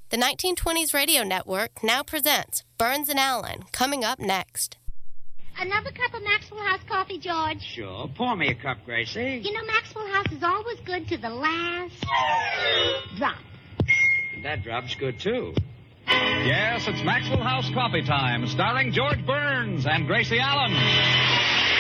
The 1920s Radio Network now presents Burns and Allen, coming up next. Another cup of Maxwell House coffee, George? Sure. Pour me a cup, Gracie. You know, Maxwell House is always good to the last drop. And that drop's good, too. Yes, it's Maxwell House Coffee Time, starring George Burns and Gracie Allen.